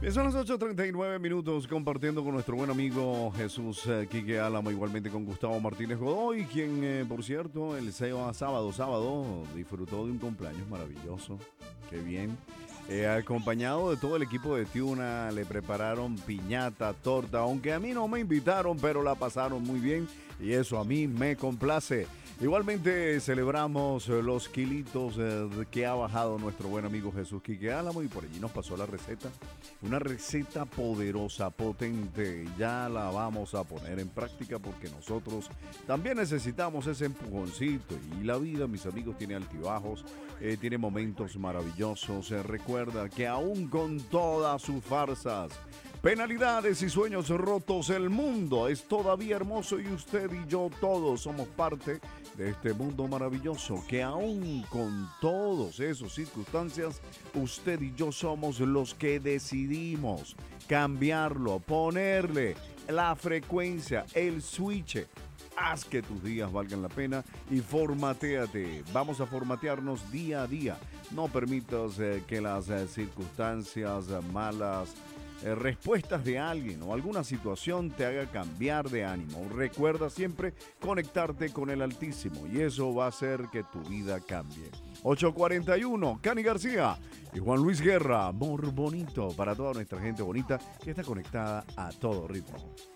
Bien, son las 8:39 compartiendo con nuestro buen amigo Jesús Quique Álamo, igualmente con Gustavo Martínez Godoy, quien, por cierto, el sábado, disfrutó de un cumpleaños maravilloso. Qué bien. Acompañado de todo el equipo de Tiuna, le prepararon piñata, torta, aunque a mí no me invitaron, pero la pasaron muy bien y eso a mí me complace. Igualmente celebramos los kilitos que ha bajado nuestro buen amigo Jesús Quique Álamo y por allí nos pasó la receta. Una receta poderosa, potente. Ya la vamos a poner en práctica porque nosotros también necesitamos ese empujoncito. Y la vida, mis amigos, tiene altibajos, tiene momentos maravillosos. Recuerda que aún con todas sus farsas, penalidades y sueños rotos, el mundo es todavía hermoso y usted y yo todos somos parte de este mundo maravilloso que aún con todas esas circunstancias, usted y yo somos los que decidimos cambiarlo, ponerle la frecuencia, el switch. Haz que tus días valgan la pena y formatéate. Vamos a formatearnos día a día. No permitas que las circunstancias malas, respuestas de alguien o alguna situación te haga cambiar de ánimo. Recuerda siempre conectarte con el Altísimo y eso va a hacer que tu vida cambie. 8:41, Cani García y Juan Luis Guerra. Amor bonito para toda nuestra gente bonita que está conectada a todo ritmo.